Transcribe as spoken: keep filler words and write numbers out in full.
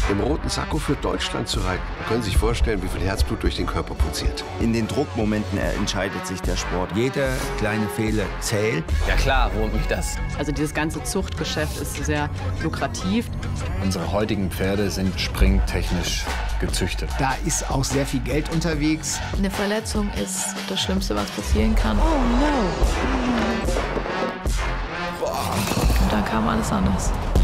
im roten Sakko für Deutschland zu reiten. Sie können sich vorstellen, wie viel Herzblut durch den Körper pulsiert. In den Druckmomenten entscheidet sich der Sport. Jeder kleine Fehler zählt. Ja klar, wurmt mich das. Also dieses ganze Zuchtgeschäft ist sehr lukrativ. Unsere heutigen Pferde sind springtechnisch gezüchtet. Da ist auch sehr viel Geld unterwegs. Eine Verletzung ist das Schlimmste, was passieren kann. Oh no. Und dann kam alles anders.